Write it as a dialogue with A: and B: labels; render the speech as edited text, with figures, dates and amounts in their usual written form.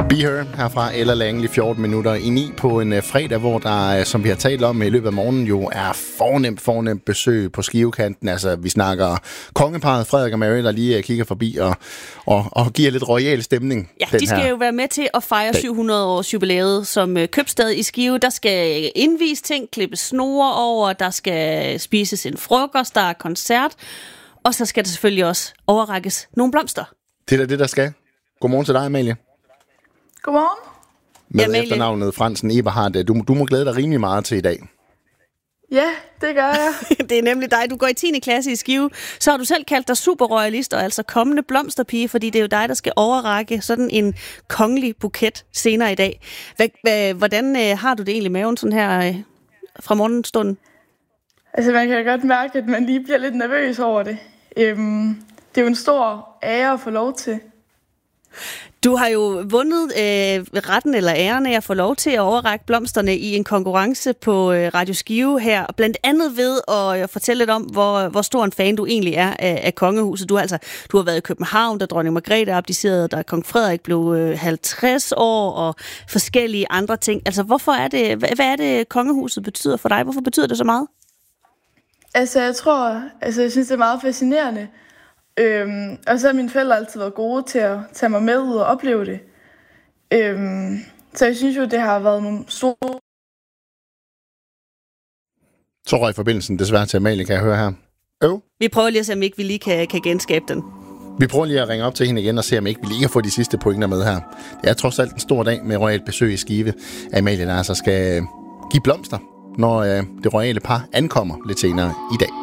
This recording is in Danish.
A: Be Her herfra Ella Langley 14 minutter i 9 på en fredag, hvor der, som vi har talt om i løbet af morgenen, jo er fornemt besøg på Skivekanten. Altså, vi snakker kongeparret Frederik og Mary, der lige kigger forbi og giver lidt royal stemning.
B: Ja, de skal jo være med til at fejre 700-års jubilæet som købstad i Skive. Der skal indvise ting, klippes snore over, der skal spises en frokost, der er koncert, og så skal der selvfølgelig også overrækkes nogle blomster.
A: Det er da det, der skal. Godmorgen til dig, Amalie.
C: Godmorgen.
A: Med efternavnet Fransen Eberhardt. Du må glæde dig rimelig meget til i dag.
C: Ja, det gør jeg.
B: Det er nemlig dig. Du går i 10. klasse i Skive. Så har du selv kaldt dig superroyalist, og altså kommende blomsterpige, fordi det er jo dig, der skal overrække sådan en kongelig buket senere i dag. Hvordan har du det egentlig i maven sådan her fra morgenstunden?
C: Altså, man kan godt mærke, at man lige bliver lidt nervøs over det. Det er jo en stor ære at få lov til.
B: Du har jo vundet retten eller æren af at få lov til at overrække blomsterne i en konkurrence på Radio Skive her, blandt andet ved at fortælle lidt om, hvor stor en fan du egentlig er af kongehuset. Du har været i København, da dronning Margrethe abdicerede, da kong Frederik blev 50 år og forskellige andre ting. Altså, hvad er det kongehuset betyder for dig? Hvorfor betyder det så meget?
C: Altså, jeg synes, det er meget fascinerende. Og så har mine forældre altid været gode til at tage mig med ud og opleve det. Så jeg synes jo, det har været nogle store...
A: Så røg forbindelsen desværre til Amalie, kan jeg høre her.
B: Vi prøver lige at se, om ikke vi lige kan genskabe den.
A: Vi prøver lige at ringe op til hende igen og se, om ikke vi lige kan få de sidste pointer med her. Det er trods alt en stor dag med royalt besøg i Skive. Amalie altså skal give blomster, når det royale par ankommer lidt senere i dag.